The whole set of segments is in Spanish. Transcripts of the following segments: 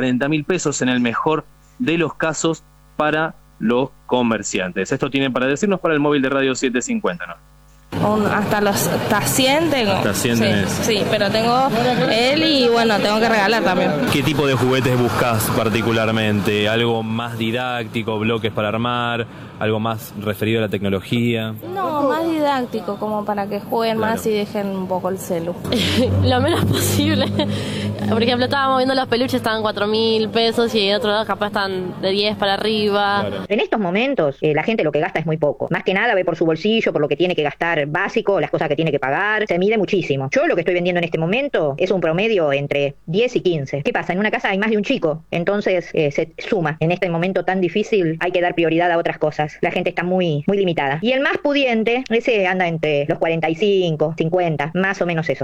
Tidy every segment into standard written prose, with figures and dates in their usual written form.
40.000 pesos en el mejor de los casos para los comerciantes. Esto tienen para decirnos para el móvil de Radio 750, ¿no? Hasta 100 tengo. Hasta 100 sí, tenés. sí, pero tengo él y bueno, tengo que regalar también. ¿Qué tipo de juguetes buscas particularmente? ¿Algo más didáctico, bloques para armar? ¿Algo más referido a la tecnología? No, más didáctico, como para que jueguen más y dejen un poco el celu. Lo menos posible. Por ejemplo, estábamos viendo los peluches, estaban 4.000 pesos y otros lados capaz están de 10 para arriba. Claro. En estos momentos, la gente lo que gasta es muy poco. Más que nada ve por su bolsillo, por lo que tiene que gastar básico, las cosas que tiene que pagar. Se mide muchísimo. Yo lo que estoy vendiendo en este momento es un promedio entre 10 y 15. ¿Qué pasa? En una casa hay más de un chico, entonces se suma. En este momento tan difícil hay que dar prioridad a otras cosas. La gente está muy limitada. Y el más pudiente, ese anda entre los 45, 50, más o menos eso.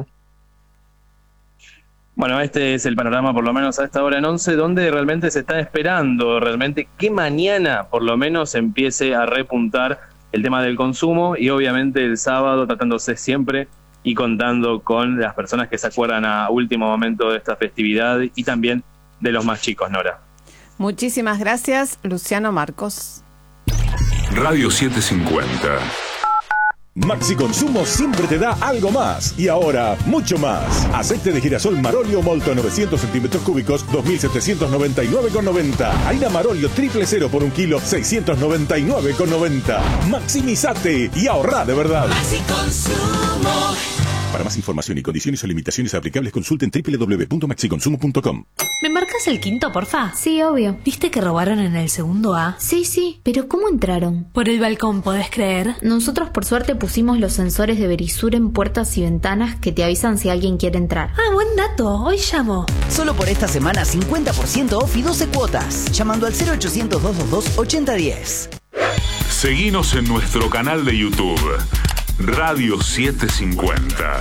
Bueno, este es el panorama por lo menos a esta hora en 11, donde realmente se está esperando realmente que mañana por lo menos empiece a repuntar el tema del consumo y obviamente el sábado tratándose siempre y contando con las personas que se acuerdan a último momento de esta festividad y también de los más chicos, Nora. Muchísimas gracias, Luciano Marcos. Radio 750. Maxi Consumo siempre te da algo más. Y ahora, mucho más. Aceite de girasol Marolio Molto 900 centímetros cúbicos, 2.799,90. Harina Marolio triple cero por 1 kilo, 699,90. Maximizate y ahorrá de verdad. Maxi Consumo. Para más información y condiciones o limitaciones aplicables, consulten www.maxiconsumo.com. ¿Me marcas el quinto, porfa? Sí, obvio. ¿Viste que robaron en el segundo A? Sí, pero ¿cómo entraron? Por el balcón, ¿podés creer? Nosotros por suerte pusimos los sensores de Verisur en puertas y ventanas que te avisan si alguien quiere entrar. Ah, buen dato. Hoy llamo. Solo por esta semana 50% off y 12 cuotas. Llamando al 0800-222-8010. Seguinos en nuestro canal de YouTube. Radio 750.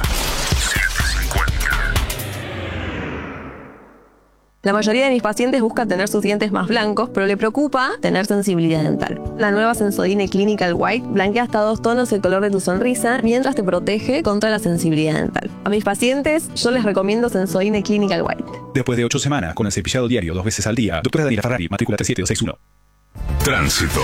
La mayoría de mis pacientes busca tener sus dientes más blancos, pero le preocupa tener sensibilidad dental. La nueva Sensodyne Clinical White blanquea hasta 2 tonos el color de tu sonrisa mientras te protege contra la sensibilidad dental. A mis pacientes yo les recomiendo Sensodyne Clinical White. Después de 8 semanas con el cepillado diario 2 veces al día, doctora Daniela Ferrari, matrícula 37261. Tránsito.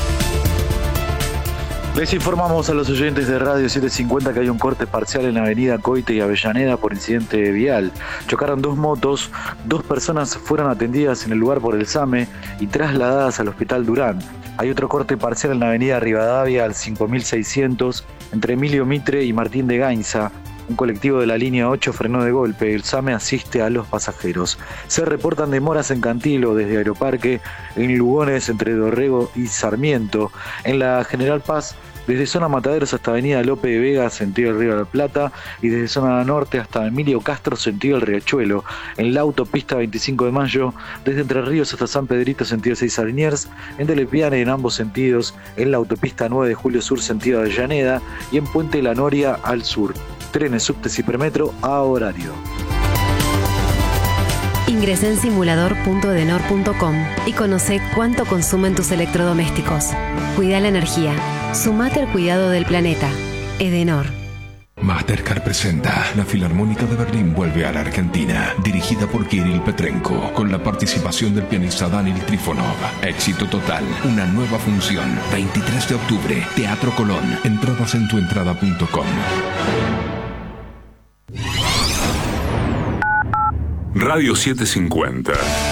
Les informamos a los oyentes de Radio 750 que hay un corte parcial en la avenida Coite y Avellaneda por incidente vial. Chocaron 2 motos, 2 personas fueron atendidas en el lugar por el SAME y trasladadas al Hospital Durán. Hay otro corte parcial en la avenida Rivadavia al 5600 entre Emilio Mitre y Martín de Gainza. Un colectivo de la línea 8 frenó de golpe. El SAME asiste a los pasajeros. Se reportan demoras en Cantilo desde Aeroparque, en Lugones entre Dorrego y Sarmiento, en la General Paz desde zona Mataderos hasta avenida Lope de Vega sentido el Río de la Plata y desde zona norte hasta Emilio Castro sentido el Riachuelo, en la autopista 25 de Mayo desde Entre Ríos hasta San Pedrito sentido 6 Liniers, en Telepiane en ambos sentidos, en la autopista 9 de Julio Sur sentido Avellaneda y en Puente La Noria al sur. Trenes, subtes y premetro a horario. Ingresá en simulador.edenor.com y conoce cuánto consumen tus electrodomésticos. Cuida la energía. Sumate al cuidado del planeta. Edenor. Mastercard presenta La Filarmónica de Berlín vuelve a la Argentina, dirigida por Kirill Petrenko, con la participación del pianista Daniel Trifonov. Éxito total, una nueva función, 23 de octubre, Teatro Colón. Entradas en tuentrada.com. Radio 750.